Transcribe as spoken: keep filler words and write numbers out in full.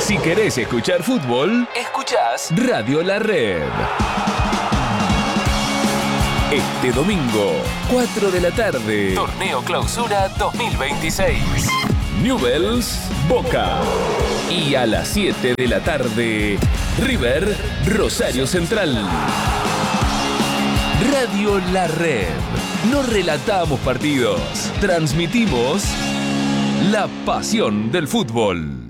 Si querés escuchar fútbol, escuchás Radio La Red. Este domingo, cuatro de la tarde, Torneo Clausura dos mil veintiséis. Newell's Boca. Y a las siete de la tarde, River Rosario Central. Radio La Red. No relatamos partidos, transmitimos la pasión del fútbol.